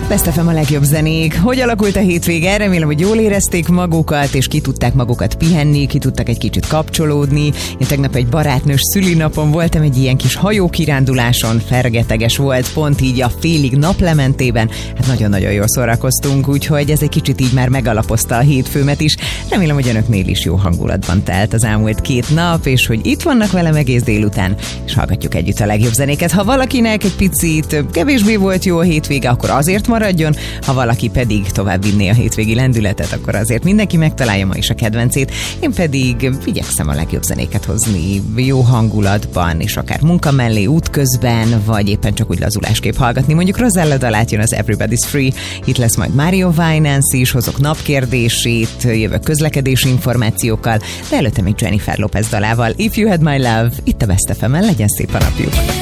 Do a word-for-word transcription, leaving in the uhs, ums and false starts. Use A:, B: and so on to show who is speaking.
A: Best ef em a legjobb zenék. Hogy alakult a hétvége? Remélem, hogy jól érezték magukat, és ki tudták magukat pihenni, ki tudtak egy kicsit kapcsolódni. Én tegnap egy barátnős szülinapon voltam, egy ilyen kis hajókiránduláson, fergeteges volt, pont így a félig naplementében. Hát nagyon-nagyon jól szórakoztunk, úgyhogy ez egy kicsit így már megalapozta a hétfőmet is. Remélem, hogy önöknél is jó hangulatban telt az elmúlt két nap, és hogy itt vannak velem egész délután, és hallgatjuk együtt a legjobb zenéket. Ha valakinek egy picit kevésbé volt jó a hétvége, akkor azért maradjon, ha valaki pedig tovább vinné a hétvégi lendületet, akkor azért mindenki megtalálja ma is a kedvencét. Én pedig igyekszem a legjobb zenéket hozni jó hangulatban, és akár munka mellé, útközben, vagy éppen csak úgy lazulásképp hallgatni. Mondjuk Rosella dalát jön az Everybody's Free, itt lesz majd Mario Winans is, hozok napkérdését, jövök közlekedési információkkal, de előtte még Jennifer Lopez dalával. If You Had My Love, itt a Best ef emen, legyen szép a napjuk!